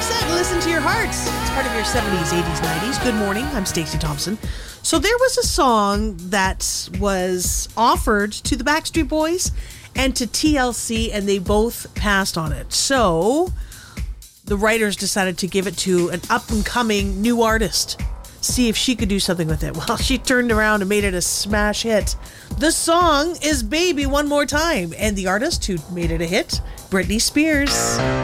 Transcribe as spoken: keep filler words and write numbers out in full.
Roxette, Listen to Your Hearts. It's part of your seventies, eighties, nineties. Good morning. I'm Stacey Thompson. So there was a song that was offered to the Backstreet Boys and to T L C, and they both passed on it. So the writers decided to give it to an up-and-coming new artist. See if she could do something with it. Well, she turned around and made it a smash hit. The song is Baby One More Time, and the artist who made it a hit, Britney Spears.